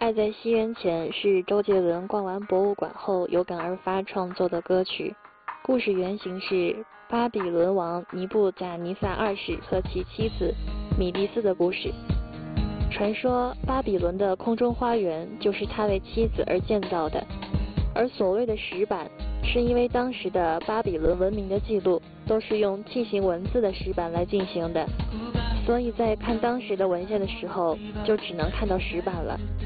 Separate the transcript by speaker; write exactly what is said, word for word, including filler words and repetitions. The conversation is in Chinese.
Speaker 1: 爱在西元前》是周杰伦逛完博物馆后有感而发创作的歌曲，故事原型是巴比伦王尼布甲尼撒二世和其妻子米利斯的故事。传说巴比伦的空中花园就是他为妻子而建造的，而所谓的石板是因为当时的巴比伦文明的记录都是用楔形文字的石板来进行的，所以在看当时的文献的时候就只能看到石板了。